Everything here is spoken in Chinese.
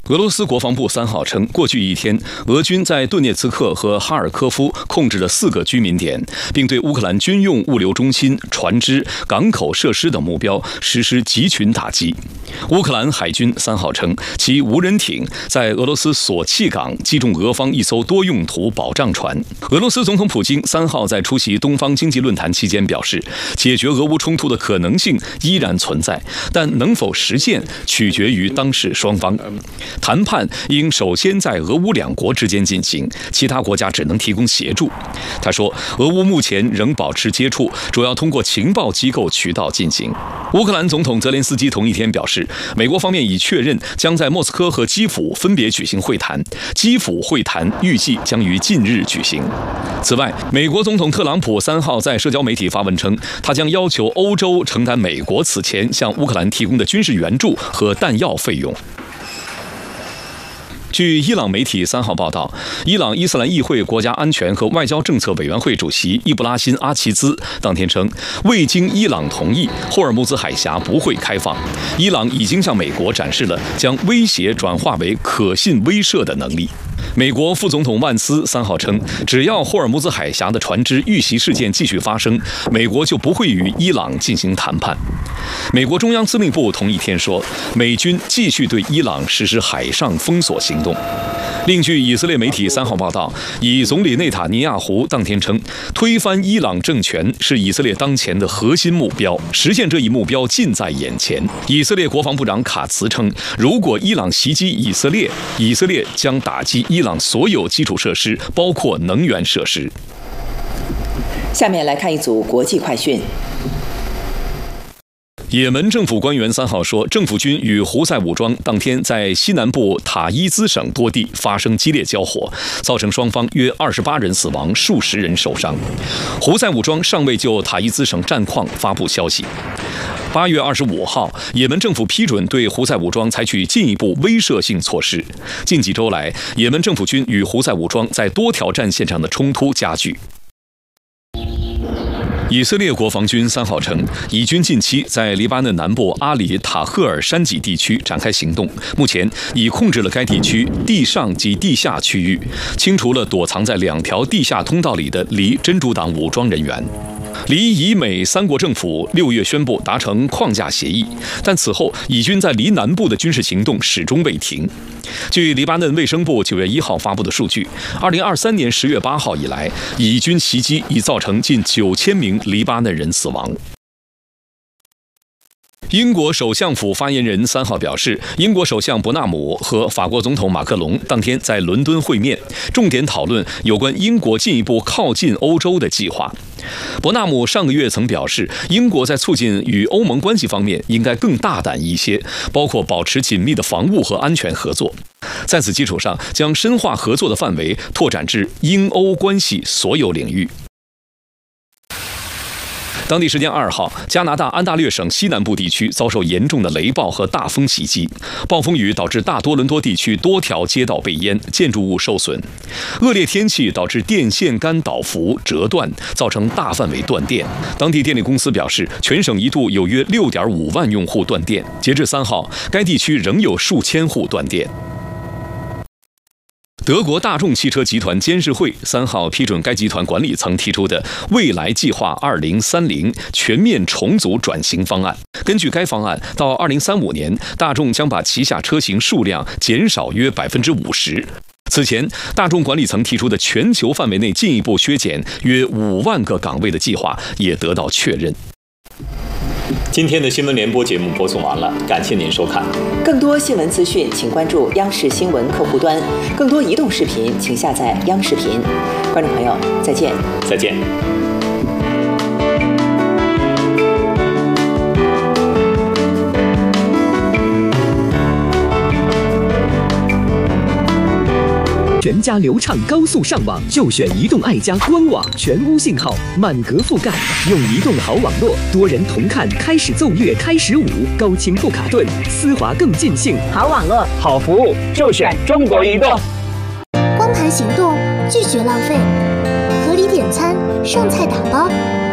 俄罗斯国防部3号称，过去一天，俄军在顿涅茨克和哈尔科夫控制了4个居民点，并对乌克兰军用物流中心、船只、港口设施等目标实施集群打击。乌克兰海军3号称，其无人艇在俄罗斯索契港击中俄方一艘多用途保障船。俄罗斯总统普京3号在出席东方经济论坛期间表示，解决俄乌冲突的可能性依然存在，但能否实现取决于当事双方。谈判应首先在俄乌两国之间进行，其他国家只能提供协助。他说，俄乌目前仍保持接触，主要通过情报机构渠道进行。乌克兰总统泽连斯基同一天表示，美国方面已确认将在莫斯科和基辅分别举行会谈，基辅会谈预计将于近日举行。此外，美国总统特朗普3号在社交媒体发文称，他将要求欧洲承担美国此前向乌克兰提供的军事援助和弹药费用。据伊朗媒体3号报道，伊朗伊斯兰议会国家安全和外交政策委员会主席伊布拉辛·阿齐兹当天称，未经伊朗同意，霍尔木兹海峡不会开放。伊朗已经向美国展示了将威胁转化为可信威慑的能力。美国副总统万斯3号称，只要霍尔木兹海峡的船只遇袭事件继续发生，美国就不会与伊朗进行谈判。美国中央司令部同一天说，美军继续对伊朗实施海上封锁行动。另据以色列媒体3号报道，以总理内塔尼亚胡当天称，推翻伊朗政权是以色列当前的核心目标，实现这一目标近在眼前。以色列国防部长卡茨称，如果伊朗袭击以色列，以色列将打击伊朗所有基础设施，包括能源设施。 下面来看一组国际快讯。 也门政府官员3号说，政府军与胡塞武装当天在西南部塔伊兹省多地发生激烈交火，造成双方约28人死亡，数十人受伤。胡塞武装尚未就塔伊兹省战况发布消息。8月25号，也门政府批准对胡塞武装采取进一步威慑性措施。近几周来，也门政府军与胡塞武装在多条战线上的冲突加剧。以色列国防军3号称，以军近期在黎巴嫩南部阿里塔赫尔山脊地区展开行动，目前已控制了该地区地上及地下区域，清除了躲藏在2条地下通道里的黎真主党武装人员。黎以美3国政府6月宣布达成框架协议，但此后以军在黎南部的军事行动始终未停。据黎巴嫩卫生部9月1号发布的数据，2023年10月8号以来，以军袭击已造成近9000名黎巴嫩人死亡。英国首相府发言人3号表示，英国首相伯纳姆和法国总统马克龙当天在伦敦会面，重点讨论有关英国进一步靠近欧洲的计划。伯纳姆上个月曾表示，英国在促进与欧盟关系方面应该更大胆一些，包括保持紧密的防务和安全合作。在此基础上，将深化合作的范围拓展至英欧关系所有领域。当地时间2号，加拿大安大略省西南部地区遭受严重的雷暴和大风袭击，暴风雨导致大多伦多地区多条街道被淹，建筑物受损。恶劣天气导致电线杆倒伏折断，造成大范围断电。当地电力公司表示，全省一度有约6.5万用户断电，截至3号，该地区仍有数千户断电。德国大众汽车集团监事会3号批准该集团管理层提出的未来计划2030全面重组转型方案。根据该方案，到2035年，大众将把旗下车型数量减少约50%。此前，大众管理层提出的全球范围内进一步削减约5万个岗位的计划也得到确认。 今天的新闻联播节目播送完了，感谢您收看。 更多新闻资讯，请关注央视新闻客户端；更多移动视频，请下载央视频。观众朋友，再见。 再见。 全家流畅高速上网就选移动爱家官网，全屋信号，满格覆盖，用移动好网络，多人同看，开始奏乐，开始舞，高清不卡顿，丝滑更尽兴。 好网络，好服务，就选中国移动。 光盘行动，拒绝浪费，合理点餐，剩菜打包。